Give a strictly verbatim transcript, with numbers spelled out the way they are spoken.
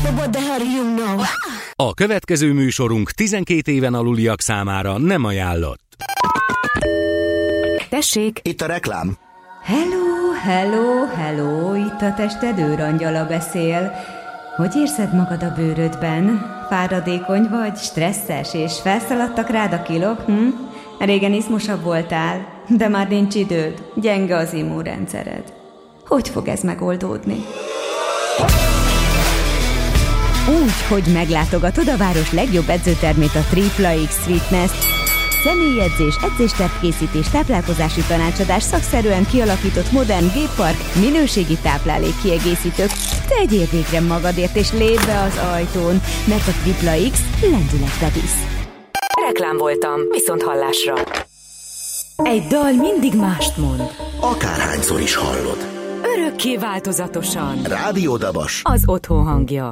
What the hell do you know? A következő műsorunk tizenkét éven aluliak számára nem ajánlott. Tessék! Itt a reklám. Hello, hello, hello, itt a tested őrangyala beszél. Hogy érzed magad a bőrödben? Fáradékony vagy, stresszes, és felszaladtak rád a kilók? Hm? Régen izmosabb voltál, de már nincs időd, gyenge az immunrendszered. Hogy fog ez megoldódni? Úgy, hogy meglátogatod a város legjobb edzőtermét, a Tripla X Fitness-t. Személyedzés, edzéstervkészítés, táplálkozási tanácsadás, szakszerűen kialakított modern géppark, minőségi táplálékkiegészítők. Tegyél végre magadért és lépj be az ajtón, mert a Tripla X lendületbe visz. Reklám voltam, viszont hallásra. Egy dal mindig mást mond. Akárhányszor is hallod. Örökké változatosan. Rádió Dabas. Az otthon hangja.